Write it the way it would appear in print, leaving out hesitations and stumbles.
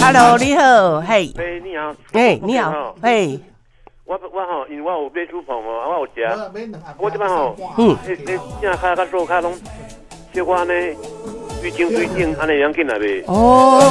，Hello， 你好，嘿， 喂，你好， 你好，嘿， 我吼，因为我有买煮饭哦，我有食，我这摆吼，正卡做卡拢小可呢，水晶安尼样紧来袂？ 哦。